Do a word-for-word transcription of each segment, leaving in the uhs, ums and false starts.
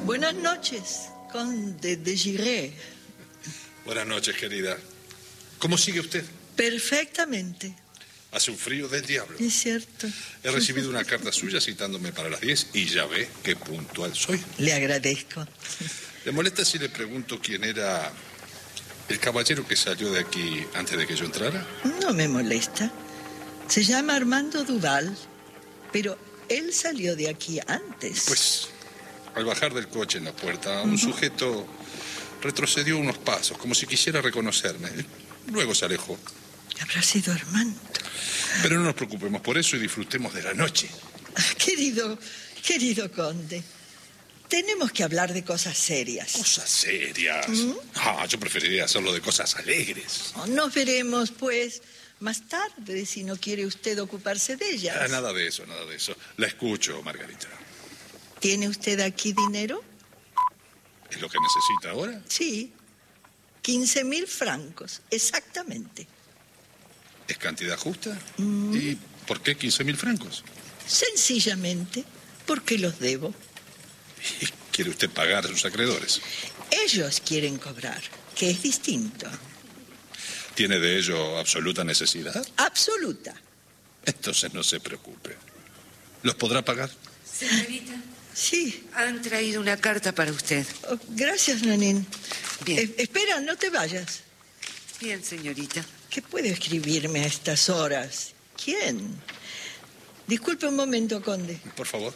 Buenas noches, conde de Giray. Buenas noches, querida. ¿Cómo sigue usted? Perfectamente. Hace un frío del diablo. Es cierto. He recibido una carta suya citándome para las diez y ya ve qué puntual soy. Le agradezco. ¿Le molesta si le pregunto quién era el caballero que salió de aquí antes de que yo entrara? No me molesta. Se llama Armando Duval, pero él salió de aquí antes. Pues, al bajar del coche en la puerta, un uh-huh. sujeto retrocedió unos pasos, como si quisiera reconocerme. Luego se alejó. Habrá sido Armando. Pero no nos preocupemos por eso y disfrutemos de la noche. Querido, querido conde, tenemos que hablar de cosas serias. ¿Cosas serias? ¿Mm? Ah, yo preferiría hacerlo de cosas alegres. Oh, nos veremos, pues, más tarde, si no quiere usted ocuparse de ellas. Ah, nada de eso, nada de eso. La escucho, Margarita. ¿Tiene usted aquí dinero? ¿Es lo que necesita ahora? Sí, quince mil francos, exactamente. ¿Es cantidad justa? Mm. ¿Y por qué quince mil francos? Sencillamente porque los debo. ¿Y quiere usted pagar a sus acreedores? Ellos quieren cobrar, que es distinto. ¿Tiene de ello absoluta necesidad? Absoluta. Entonces no se preocupe. ¿Los podrá pagar? Señorita. Sí. Han traído una carta para usted. Oh, gracias, Nanín. Bien. Eh, espera, no te vayas. Bien, señorita. ¿Qué puede escribirme a estas horas? ¿Quién? Disculpe un momento, conde. Por favor.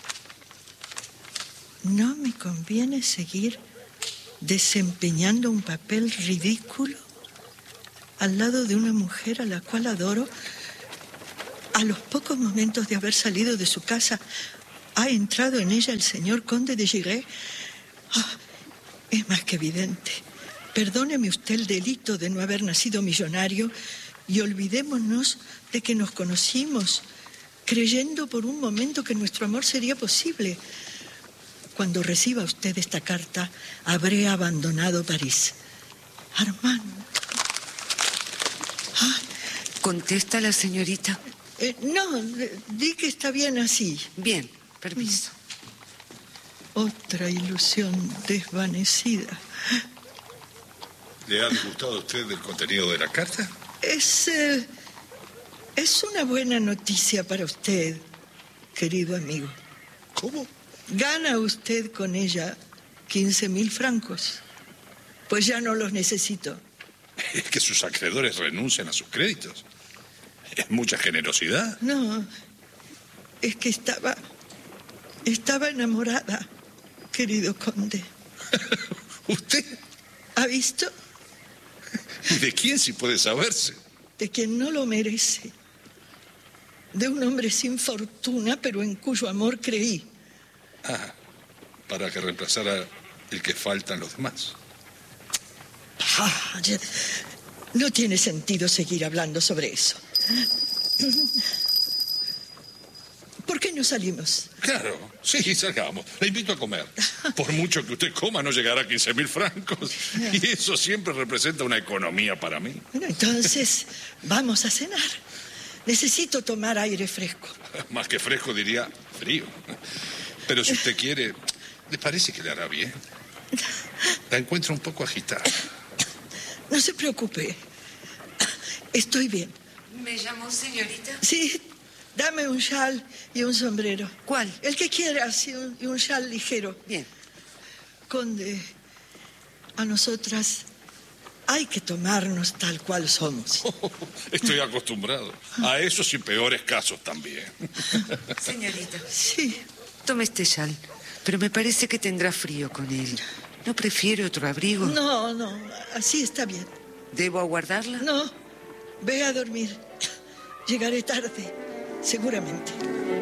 ¿No me conviene seguir desempeñando un papel ridículo al lado de una mujer a la cual adoro? A los pocos momentos de haber salido de su casa, ¿ha entrado en ella el señor conde de Giray? Oh, es más que evidente. Perdóneme usted el delito de no haber nacido millonario y olvidémonos de que nos conocimos, creyendo por un momento que nuestro amor sería posible. Cuando reciba usted esta carta, habré abandonado París. Armando. Ah, ¿contesta la señorita? Eh, no, di que está bien así. Bien, permiso. Otra ilusión desvanecida. ¿Le ha disgustado a usted el contenido de la carta? Es, eh, es una buena noticia para usted, querido amigo. ¿Cómo? Gana usted con ella quince mil francos. Pues ya no los necesito. Es que sus acreedores renuncian a sus créditos. ¿Es mucha generosidad? No, es que estaba... Estaba enamorada, querido conde. ¿Usted? ¿Ha visto? ¿Y de quién, si puede saberse? De quien no lo merece. De un hombre sin fortuna, pero en cuyo amor creí. Ah, para que reemplazara el que faltan los demás. Ah, ya, no tiene sentido seguir hablando sobre eso. ¿Por qué no salimos? Claro, sí, salgamos. Le invito a comer. Por mucho que usted coma, no llegará a quince mil francos. Y eso siempre representa una economía para mí. Bueno, entonces, vamos a cenar. Necesito tomar aire fresco. Más que fresco, diría frío. Pero si usted quiere, ¿le parece que le hará bien? La encuentro un poco agitada. No se preocupe. Estoy bien. ¿Me llamó señorita? Sí. Dame un chal y un sombrero. ¿Cuál? El que quieras, y un, y un chal ligero. Bien. Conde, a nosotras hay que tomarnos tal cual somos. Oh, estoy acostumbrado a esos y peores casos también. Señorita. Sí. Tome este chal, pero me parece que tendrá frío con él. ¿No prefiere otro abrigo? No, no, así está bien. ¿Debo aguardarla? No, ve a dormir. Llegaré tarde. Seguramente.